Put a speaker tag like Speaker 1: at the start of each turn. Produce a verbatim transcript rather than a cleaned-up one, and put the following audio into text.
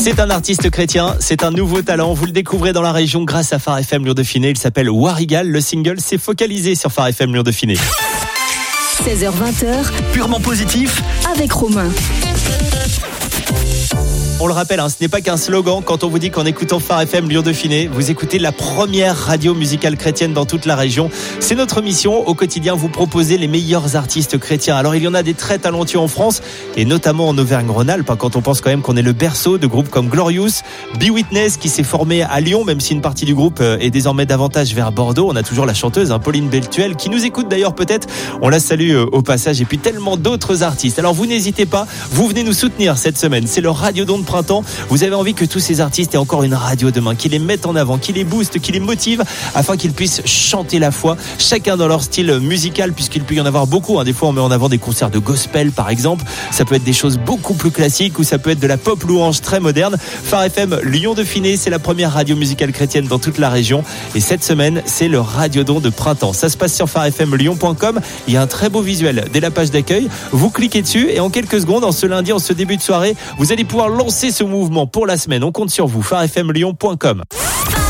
Speaker 1: C'est un artiste chrétien, c'est un nouveau talent. Vous le découvrez dans la région grâce à Phare F M Lyon-Dauphiné. Il s'appelle Warrigal. Le single s'est focalisé sur Phare F M Lyon-Dauphiné.
Speaker 2: seize heures vingt,
Speaker 3: purement positif
Speaker 2: avec Romain.
Speaker 1: On le rappelle, hein, ce n'est pas qu'un slogan. Quand on vous dit qu'en écoutant Phare F M Lyon-Dauphiné, vous écoutez la première radio musicale chrétienne dans toute la région. C'est notre mission au quotidien, vous proposer les meilleurs artistes chrétiens. Alors il y en a des très talentueux en France et notamment en Auvergne-Rhône-Alpes, hein, quand on pense quand même qu'on est le berceau de groupes comme Glorious, Be Witness qui s'est formé à Lyon, même si une partie du groupe est désormais davantage vers Bordeaux. On a toujours la chanteuse hein, Pauline Beltuel qui nous écoute d'ailleurs peut-être. On la salue euh, au passage et puis tellement d'autres artistes. Alors vous n'hésitez pas, vous venez nous soutenir cette semaine. C'est le Radiodon de printemps. Vous avez envie que tous ces artistes aient encore une radio demain, qui les mettent en avant, qui les boostent, qui les motivent afin qu'ils puissent chanter la foi, chacun dans leur style musical, puisqu'il peut y en avoir beaucoup. Hein. Des fois, on met en avant des concerts de gospel, par exemple. Ça peut être des choses beaucoup plus classiques ou ça peut être de la pop louange très moderne. Phare F M Lyon-Dauphiné, c'est la première radio musicale chrétienne dans toute la région. Et cette semaine, c'est le Radiodon de printemps. Ça se passe sur phare f m lyon point com. Il y a un très beau visuel dès la page d'accueil. Vous cliquez dessus et en quelques secondes, en ce lundi, en ce début de soirée, vous allez pouvoir lancer ce mouvement pour la semaine. On compte sur vous. phare f m lyon point com.